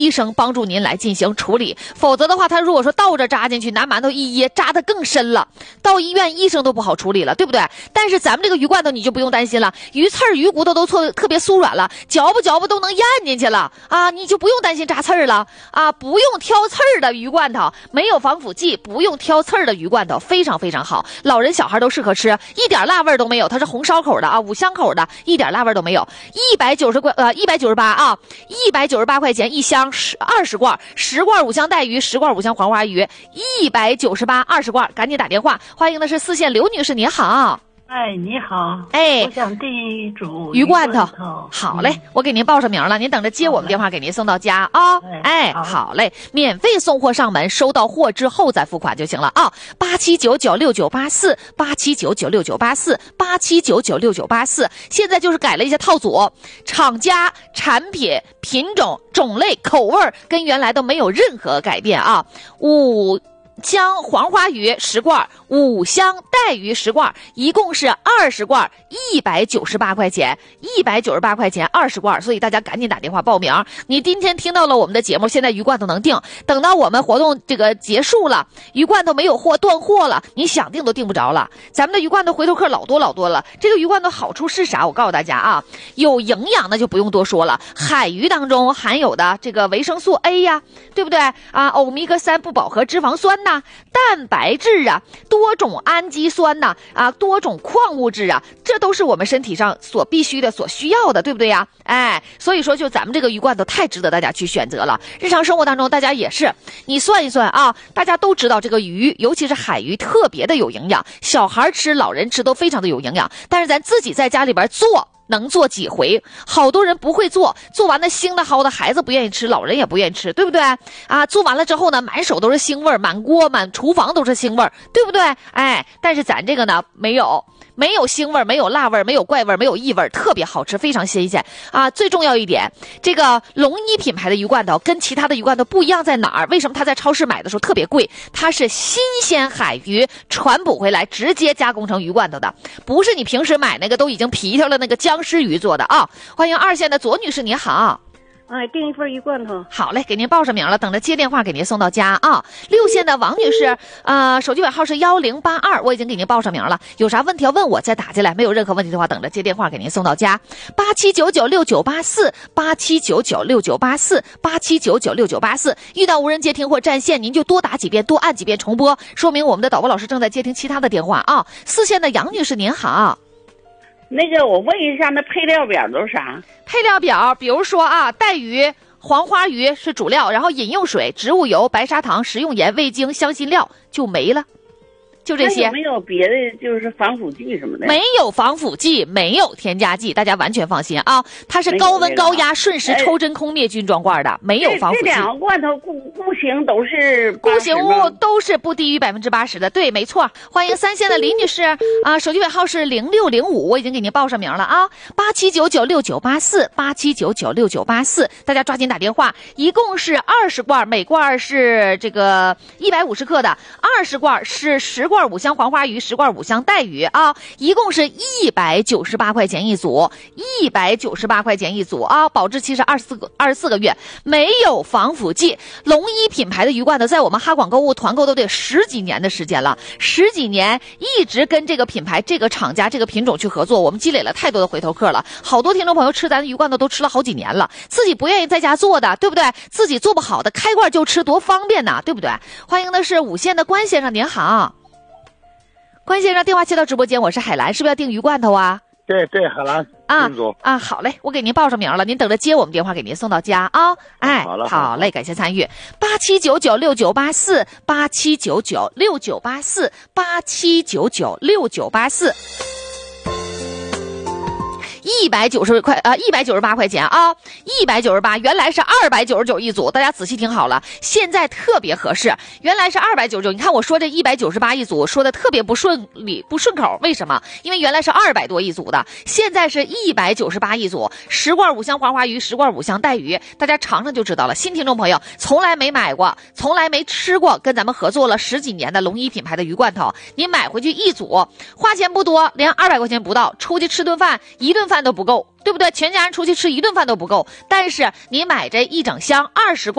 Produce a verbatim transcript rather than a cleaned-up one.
医生帮助您来进行处理，否则的话，他如果说倒着扎进去，拿馒头一噎，扎得更深了，到医院医生都不好处理了，对不对？但是咱们这个鱼罐头你就不用担心了，鱼刺儿、鱼骨头都特特别酥软了，嚼不嚼不都能咽进去了啊，你就不用担心扎刺儿了啊！不用挑刺儿的鱼罐头，没有防腐剂，不用挑刺儿的鱼罐头，非常非常好，老人小孩都适合吃，一点辣味都没有，它是红烧口的啊，五香口的，一点辣味都没有，一百九十块呃一百九十八啊，一百九十八块钱一箱，十二十罐，十罐五香带鱼，十罐五香黄花鱼，一百九十八二十罐，赶紧打电话，欢迎的是四线刘女士，您好。 哎，你好， 哎， 我想订一煮鱼罐头， 头好嘞，嗯、我给您报上名了，您等着接我们电话，给您送到家啊。哦、哎，好, 好嘞，免费送货上门，收到货之后再付款就行了啊。八七九九六九八四，八七九九六九八四，八七九九六九八四，现在就是改了一些套组，厂家、产品、品种、种类、口味跟原来都没有任何改变啊。五香黄花鱼十罐，五香带鱼十罐，一共是二十罐，一百九十八块钱，一百九十八块钱二十罐，所以大家赶紧打电话报名。你今天听到了我们的节目，现在鱼罐头能订，等到我们活动这个结束了，鱼罐头没有货断货了，你想订都订不着了。咱们的鱼罐头回头客老多老多了。这个鱼罐头好处是啥？我告诉大家啊，有营养那就不用多说了，海鱼当中含有的这个维生素 A 呀，对不对啊？欧米伽三不饱和脂肪酸呐，蛋白质啊，多种氨基酸呐，啊，多种矿物质啊，这都是我们身体上所必须的、所需要的，对不对呀？哎，所以说就咱们这个鱼罐头太值得大家去选择了。日常生活当中，大家也是，你算一算啊，大家都知道这个鱼，尤其是海鱼，特别的有营养，小孩吃、老人吃都非常的有营养。但是咱自己在家里边做，能做几回？好多人不会做，做完了腥的蒿的，孩子不愿意吃，老人也不愿意吃，对不对啊？做完了之后呢，满手都是腥味儿，满锅满厨房都是腥味儿，对不对？哎，但是咱这个呢，没有。没有腥味，没有辣味，没有怪味，没有异味，特别好吃，非常新鲜啊！最重要一点，这个龙一品牌的鱼罐头跟其他的鱼罐头不一样在哪儿？为什么它在超市买的时候特别贵？它是新鲜海鱼传捕回来，直接加工成鱼罐头的，不是你平时买那个都已经皮条了那个僵尸鱼做的啊！欢迎二线的左女士，你好。 哎，订一份鱼罐头。 好嘞，给您报上名了，等着接电话给您送到家啊。六线的王女士，呃，手机尾号是幺零八二，我已经给您报上名了，有啥问题要问我再打进来，没有任何问题的话，等着接电话给您送到家。八七九九六九八四，八七九九六九八四，八七九九六九八四。遇到无人接听或占线，您就多打几遍，多按几遍重播，说明我们的导播老师正在接听其他的电话啊。四线的杨女士，您好。 那个我问一下，那配料表都是啥？ 配料表，比如说啊，带鱼、黄花鱼是主料，然后饮用水、植物油、白砂糖、食用盐、味精、香辛料就没了。就这些。 有没有别的就是防腐剂什么的？ 没有防腐剂，没有添加剂，大家完全放心啊！它是高温高压瞬时抽真空灭菌装罐的，没有防腐剂。 这两个罐头固固形都是固形物都是不低于百分之八十的，对，没错。欢迎三线的李女士啊，手机尾号是零六零五，我已经给您报上名了啊，八七九九六九八四，八七九九六九八四，大家抓紧打电话，一共是二十罐，每罐是这个一百五十克的，二十罐是十罐五香黄花鱼，十罐五香带鱼啊，一共是一百九十八块钱一组，一百九十八块钱一组啊，保质期是二十四个二十四个月，没有防腐剂。龙一品牌的鱼罐头在我们哈广购物团购都得十几年的时间了，十几年一直跟这个品牌、这个厂家、这个品种去合作，我们积累了太多的回头客了。好多听众朋友吃咱的鱼罐头都吃了好几年了，自己不愿意在家做的，对不对？自己做不好的，开罐就吃，多方便呐，对不对？欢迎的是五线的关先生，您好。关先生，电话接到直播间，我是海兰，是不是要订鱼罐头啊？ 对对，海兰啊啊，好嘞，我给您报上名了，您等着接我们电话，给您送到家啊。哎， 好了， 好嘞，感谢参与。八七九九六九八四，八七九九六九八四，八七九九六九八四。一百九十块呃，一百九十八块钱啊，一百九十八，原来是二百九十九一组，大家仔细听好了，现在特别合适，原来是二百九十九，你看我说这一百九十八一组说的特别不顺利不顺口，为什么？因为原来是二百多一组的，现在是一百九十八一组，十罐五香黄花鱼，十罐五香带鱼，大家尝尝就知道了。新听众朋友从来没买过，从来没吃过，跟咱们合作了十几年的龙一品牌的鱼罐头，你买回去一组，花钱不多，连二百块钱不到，出去吃顿饭，一顿饭饭都不够，对不对？全家人出去吃一顿饭都不够，但是你买这一整箱二十罐。